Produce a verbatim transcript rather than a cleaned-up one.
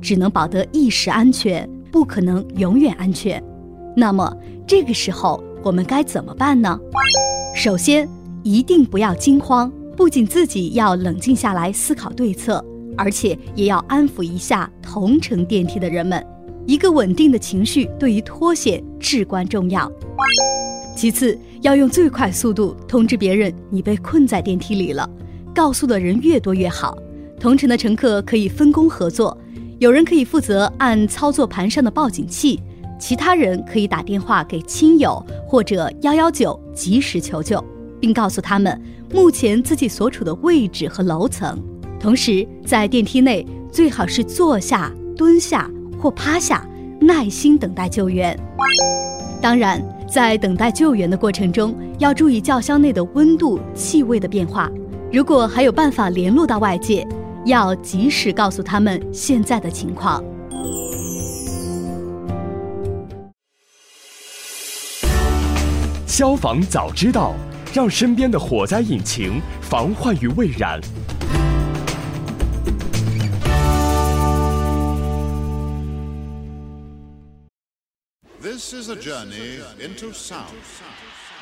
只能保得一时安全，不可能永远安全。那么这个时候我们该怎么办呢？首先，一定不要惊慌，不仅自己要冷静下来思考对策，而且也要安抚一下同乘电梯的人们。一个稳定的情绪对于脱险至关重要。其次，要用最快速度通知别人你被困在电梯里了，告诉的人越多越好。同乘的乘客可以分工合作，有人可以负责按操作盘上的报警器，其他人可以打电话给亲友或者一一九及时求救，并告诉他们目前自己所处的位置和楼层。同时，在电梯内最好是坐下、蹲下或趴下，耐心等待救援。当然，在等待救援的过程中，要注意轿厢内的温度、气味的变化。如果还有办法联络到外界，要及时告诉他们现在的情况。 消防早知道，让身边的火灾引擎防患于未然。 This is a journey into sound.